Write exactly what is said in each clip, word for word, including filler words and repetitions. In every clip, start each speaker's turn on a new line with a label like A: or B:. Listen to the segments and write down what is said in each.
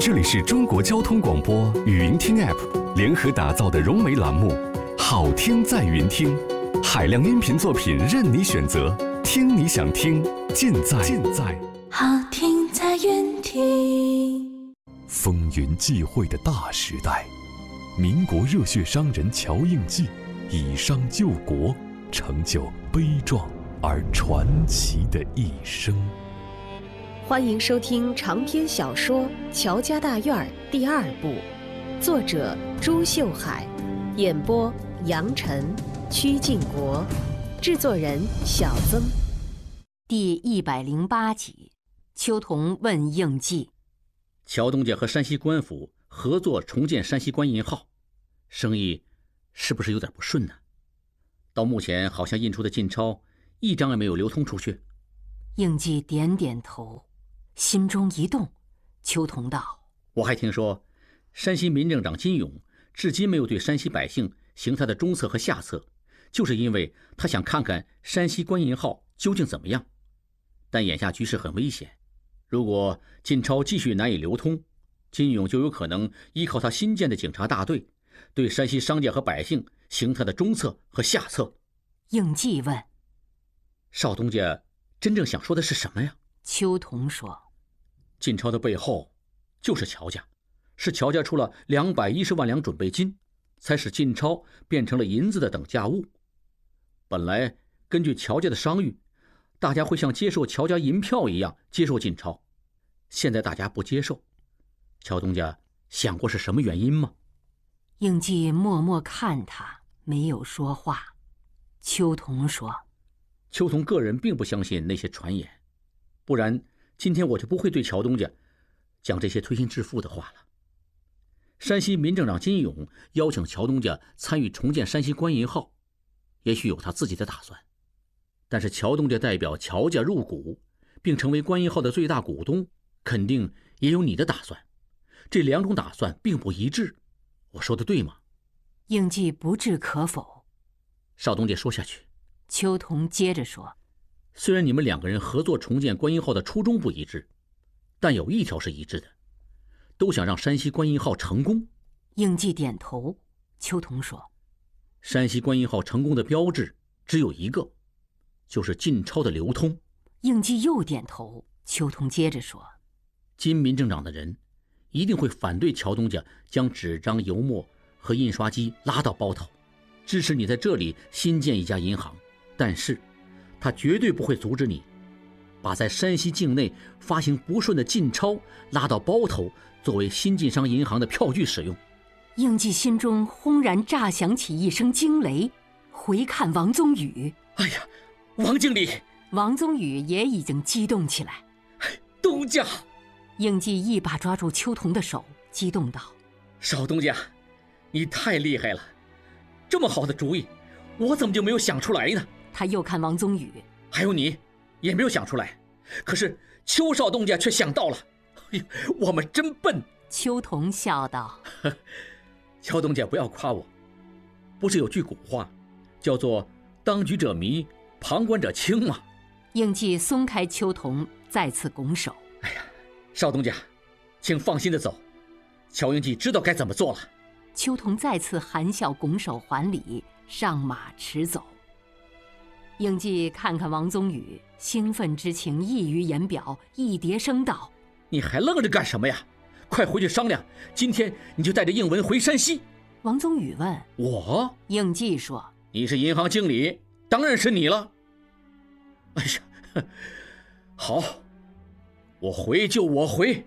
A: 这里是中国交通广播语音听 App 联合打造的融媒栏目《好听在云听》，海量音频作品任你选择，听你想听，尽在尽在
B: 好听在云听。
A: 风云际会的大时代，民国热血商人乔应记以商救国，成就悲壮而传奇的一生。
C: 欢迎收听长篇小说《乔家大院》第二部，作者朱秀海，演播杨晨、曲靖国，制作人小曾。
D: 第一百零八集，邱同问应记：
E: 乔东家和山西官府合作重建山西官银号，生意是不是有点不顺呢？到目前好像印出的进钞一张也没有流通出去。
D: 应记点点头，心中一动。邱同道：
E: 我还听说山西民政长金勇至今没有对山西百姓行他的中策和下策，就是因为他想看看山西官银号究竟怎么样。但眼下局势很危险，如果进钞继续难以流通，金勇就有可能依靠他新建的警察大队对山西商家和百姓行他的中策和下策。
D: 应记问：
E: 邵东家真正想说的是什么呀？
D: 邱同说：
E: 进钞的背后就是乔家，是乔家出了两百一十万两准备金，才使进钞变成了银子的等价物。本来根据乔家的商誉，大家会像接受乔家银票一样接受进钞，现在大家不接受，乔东家想过是什么原因吗？
D: 应记默默看他，没有说话。邱同说：
E: 邱同个人并不相信那些传言，不然今天我就不会对乔东家讲这些推心置腹的话了。山西民政长金勇邀请乔东家参与重建山西官银号，也许有他自己的打算，但是乔东家代表乔家入股并成为官银号的最大股东，肯定也有你的打算，这两种打算并不一致，我说的对吗？
D: 应记不置可否。
E: 邵东家说下去。
D: 邱同接着说：
E: 虽然你们两个人合作重建官银号的初衷不一致，但有一条是一致的，都想让山西官银号成功。
D: 应记点头。邱同说：
E: 山西官银号成功的标志只有一个，就是进钞的流通。
D: 应记又点头。邱同接着说：
E: 金民政长的人一定会反对乔东家将纸张、油墨和印刷机拉到包头，支持你在这里新建一家银行，但是他绝对不会阻止你把在山西境内发行不顺的进钞拉到包头，作为新晋商银行的票据使用。
D: 应记心中轰然炸响起一声惊雷，回看王宗宇。
E: 哎呀，王经理！
D: 王宗宇也已经激动起来。
E: 东家！
D: 应记一把抓住邱同的手，激动道：
E: 邵东家，你太厉害了，这么好的主意我怎么就没有想出来呢？
D: 他又看王宗宇：
E: 还有你也没有想出来，可是邱少东家却想到了。哎呀，我们真笨。
D: 邱同笑道：
E: 乔东家不要夸我，不是有句古话叫做当局者迷，旁观者清吗？
D: 应记松开邱同，再次拱手：
E: 哎呀，邵东家请放心的走，乔应记知道该怎么做了。
D: 邱同再次含笑拱手还礼，上马驰走。应记看看王宗宇，兴奋之情溢于言表，一叠声道：
E: 你还愣着干什么呀？快回去商量，今天你就带着应文回山西。
D: 王宗宇问：
E: 我？
D: 应记说：
E: 你是银行经理，当然是你了。哎呀，好，我回就我回。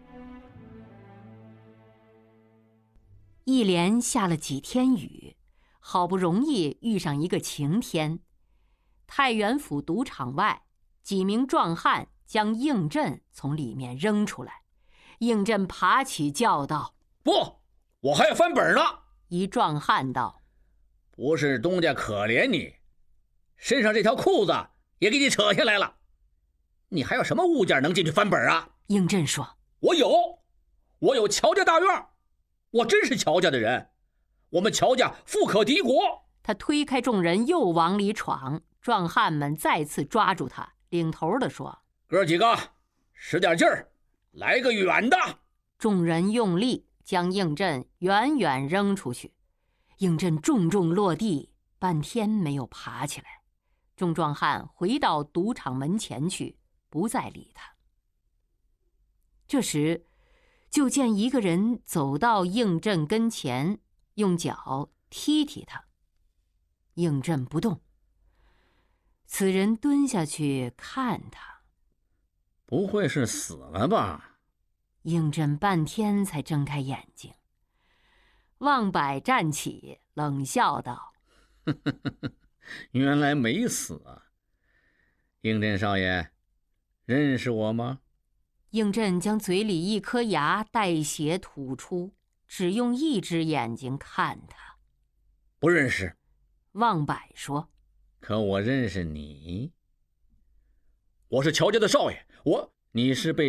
D: 一连下了几天雨，好不容易遇上一个晴天。太原府赌场外，几名壮汉将应震从里面扔出来。应震爬起叫道：
E: 不，我还要翻本呢。
D: 一壮汉道：
E: 不是东家可怜你，身上这条裤子也给你扯下来了，你还有什么物件能进去翻本啊？
D: 应震说：
E: 我有，我有乔家大院，我真是乔家的人，我们乔家富可敌国。
D: 他推开众人又往里闯，壮汉们再次抓住他，领头的说：
E: 哥几个使点劲儿，来个远的。
D: 众人用力将应震远远扔出去，应震重重落地，半天没有爬起来。众壮汉回到赌场门前去，不再理他。这时，就见一个人走到应震跟前，用脚踢踢他。应震不动。此人蹲下去看他，
E: 不会是死了吧？
D: 应震半天才睁开眼睛。望柏站起，冷笑道：
E: 原来没死啊！应震少爷，认识我吗？
D: 应震将嘴里一颗牙带血吐出，只用一只眼睛看他。
E: 不认识。
D: 望柏说：
E: 可我认识你。我是乔家的少爷，我……你是被